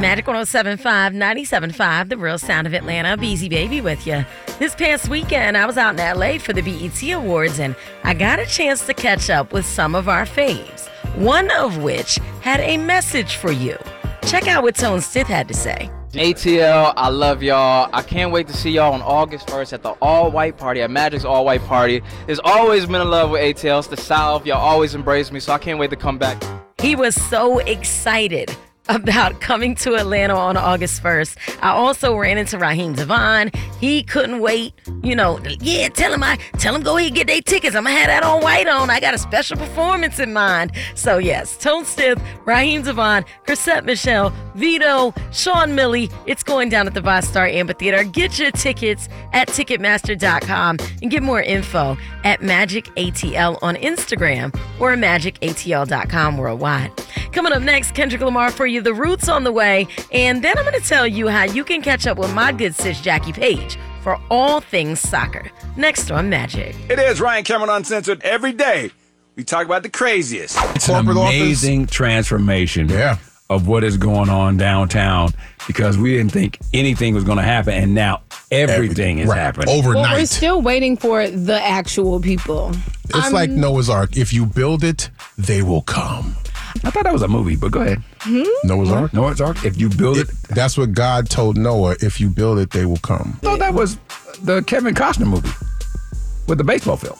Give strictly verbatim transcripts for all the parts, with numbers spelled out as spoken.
Magic one oh seven point five, ninety-seven point five, The Real Sound of Atlanta. Beezy Baby with you. This past weekend, I was out in L A for the B E T Awards, and I got a chance to catch up with some of our faves, one of which had a message for you. Check out what Tone Stith had to say. A T L, I love y'all. I can't wait to see y'all on August first at the all-white party, at Magic's all-white party. There's always been in love with A T L. It's the South. Y'all always embrace me, so I can't wait to come back. He was so excited about coming to Atlanta on August first. I also ran into Raheem Devon. He couldn't wait. You know, yeah, tell him I tell him go ahead and get their tickets. I'm gonna have that all white on. I got a special performance in mind. So yes, Tone Stith, Raheem Devon, Chrisette Michele, Vito, Sean Millie. It's going down at the ViStar Amphitheater. Get your tickets at Ticketmaster dot com and get more info at Magic A T L on Instagram or Magic A T L dot com worldwide. Coming up next, Kendrick Lamar for you, The Roots on the way, and then I'm going to tell you how you can catch up with my good sis Jackie Page for all things soccer. Next on Magic. It is Ryan Cameron Uncensored. Every day, we talk about the craziest. It's an amazing transformation Yeah. of what is going on downtown because we didn't think anything was going to happen, and now everything is Right. happening. Overnight. Well, we're still waiting for the actual people. it's I'm- like Noah's Ark. If you build it, they will come. I thought that was a movie, but go ahead. Noah's Ark? Noah's Ark, if you build it, It- that's what God told Noah. If you build it, they will come. I thought that was the Kevin Costner movie with the baseball field.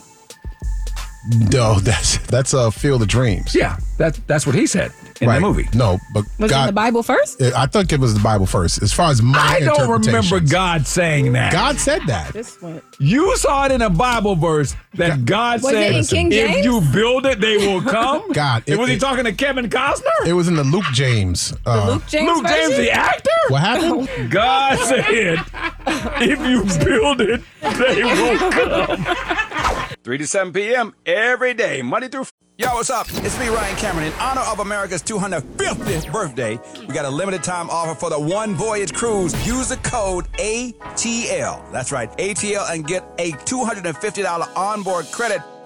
No, that's that's a Field of Dreams. Yeah, that's that's what he said in right. the movie. No, but Was it God, in the Bible first? I think it was the Bible first. As far as my I don't remember interpretations. God saying that. God said that. This one. You saw it in a Bible verse that God Was said, it in King if James? you build it, they will come. God, And it- was he it- talking to Kevin Costner? It was in the Luke James. Uh, Luke James Luke James, version? the actor? What happened? God said, if you build it, they will come. three to seven p.m. every day, Monday through Friday. Yo, what's up? It's me, Ryan Cameron. In honor of America's two hundred fiftieth birthday, we got a limited time offer for the One Voyage Cruise. Use the code A T L. That's right, A T L, and get a two hundred fifty dollars onboard credit